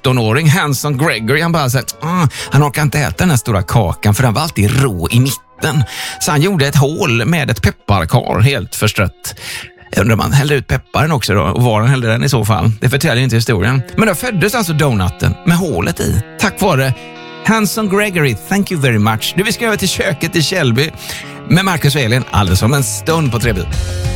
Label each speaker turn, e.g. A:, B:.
A: 17-åring, Hanson Gregory, han bara såhär, han orkar inte äta den här stora kakan för den var alltid rå i mitten. Så han gjorde ett hål med ett pepparkar helt förstrött. Undrar man hällde ut pepparen också då, och var han hällde den i så fall. Det förtäljer inte historien. Men då föddes alltså donutten med hålet i. Tack vare Hanson Gregory, thank you very much. Nu vi ska över till köket i Källby med Marcus och Elin alldeles om en stund på Trebyd.